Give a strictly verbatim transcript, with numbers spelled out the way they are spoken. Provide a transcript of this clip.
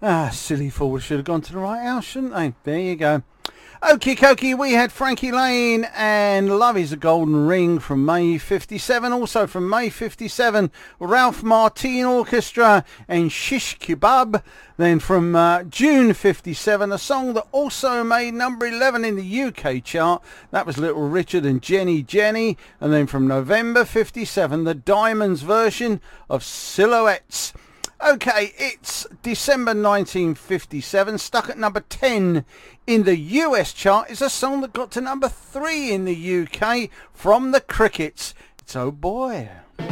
Ah, silly fool. Should have gone to the right house, shouldn't they? There you go. Okie dokie, we had Frankie Lane and Love is a Golden Ring from May fifty-seven. Also from May fifty-seven, Ralph Martin Orchestra and Shish Kebab. Then from uh, June fifty-seven, a song that also made number eleven in the U K chart. That was Little Richard and Jenny Jenny. And then from November fifty-seven, the Diamonds version of Silhouettes. Okay, it's December nineteen fifty-seven, stuck at number ten in the U S chart. Is a song that got to number three in the U K from the Crickets. It's Oh Boy.